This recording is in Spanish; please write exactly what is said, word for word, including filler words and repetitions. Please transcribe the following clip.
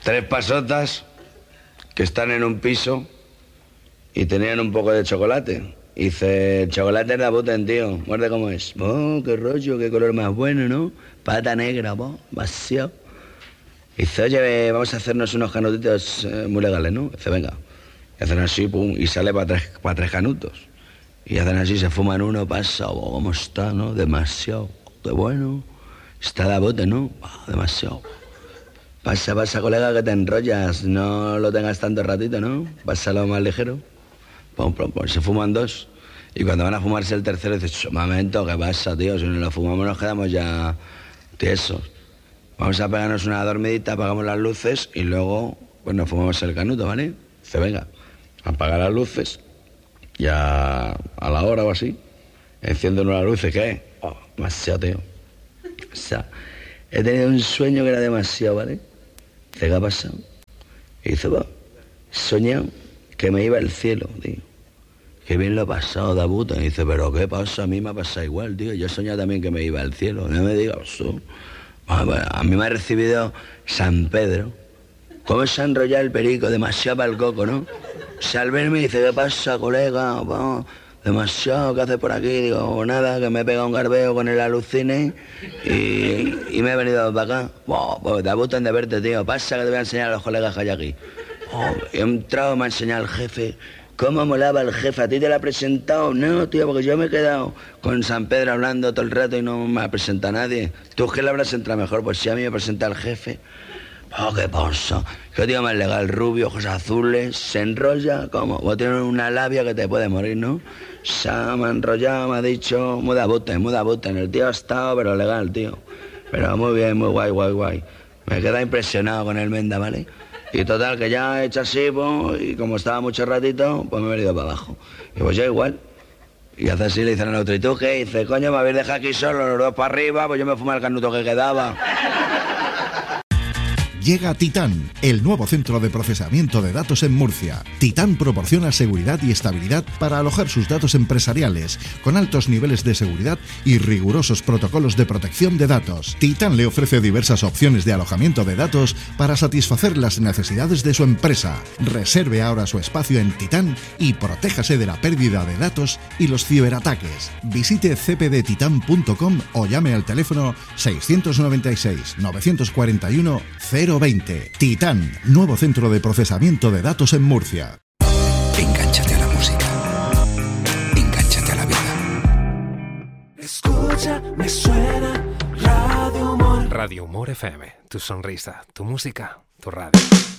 tres pasotas que están en un piso y tenían un poco de chocolate. Y dice, el chocolate es de Abuten, tío, muerde cómo es. Oh, qué rollo, qué color más bueno, ¿no? Pata negra, po, vacío. Y dice, oye, vamos a hacernos unos canutitos eh, muy legales, ¿no? Dice, venga. Y hacen así, pum, y sale para tres, para tres canutos. Y hacen así, se fuman uno, pasa, oh, ¿cómo está, no? Demasiado, de bueno. Está de Abuten, ¿no? Oh, demasiado. Pasa, pasa, colega, que te enrollas, no lo tengas tanto ratito, ¿no? Pásalo más ligero. Pum, pum, pum, se fuman dos. Y cuando van a fumarse el tercero, dices, un momento, ¿qué pasa, tío? Si nos lo fumamos nos quedamos ya tiesos. Vamos a pegarnos una dormidita, apagamos las luces y luego, pues nos fumamos el canuto, ¿vale? Dice, venga, apaga las luces y a, a la hora o así, encienden las luces, ¿qué? Oh, demasiado, tío. O sea, he tenido un sueño que era demasiado, ¿vale? Dice, ¿qué ha pasado? Y dice, va, he soñado que me iba al cielo, tío. Qué bien lo he pasado, da puta. Y dice, pero ¿qué pasa? A mí me ha pasado igual, tío. Yo he soñado también que me iba al cielo. No me digas eso. A mí me ha recibido San Pedro. ¿Cómo se ha enrollado el perico? Demasiado para el coco, ¿no? O sea, al verme dice, ¿qué pasa, colega? Vamos, demasiado, ¿qué haces por aquí? Digo, nada, que me he pegado un garbeo con el alucine y, y me he venido para acá. Wow, pues te abutan de verte, tío. Pasa que te voy a enseñar a los colegas que hay aquí. Oh, he entrado, me ha enseñado el jefe. ¿Cómo molaba el jefe? ¿A ti te lo ha presentado? No, tío, porque yo me he quedado con San Pedro hablando todo el rato y no me ha presentado nadie. ¿Tú qué le habrás entrado mejor? Pues si a mí me presenta el jefe. Oh, ¿qué pasa? ¿Qué tío más legal? Rubio, ojos azules, se enrolla, ¿cómo? Vos tienes una labia que te puede morir, ¿no? Se me ha enrollado, me ha dicho, muda boten, muda boten. El tío ha estado, pero legal, tío. Pero muy bien, muy guay, guay, guay. Me queda impresionado con el Menda, ¿vale? Y total, que ya he hecho así, pues, y como estaba mucho ratito, pues me he venido para abajo. Y pues yo igual. Y hace así, le dicen al otro, ¿y tú qué? Y dice, coño, me habéis dejado aquí solo, los dos para arriba, pues yo me fumé el canuto que quedaba. Llega Titán, el nuevo centro de procesamiento de datos en Murcia. Titán proporciona seguridad y estabilidad para alojar sus datos empresariales, con altos niveles de seguridad y rigurosos protocolos de protección de datos. Titán le ofrece diversas opciones de alojamiento de datos para satisfacer las necesidades de su empresa. Reserve ahora su espacio en Titán y protéjase de la pérdida de datos y los ciberataques. Visite c p d titan punto com o llame al teléfono seiscientos noventa y seis, novecientos cuarenta y uno, cero veinte. Titán, nuevo centro de procesamiento de datos en Murcia. Engánchate a la música. Engánchate a la vida. Escucha, me suena Radio Humor. Radio Humor F M. Tu sonrisa, tu música, tu radio.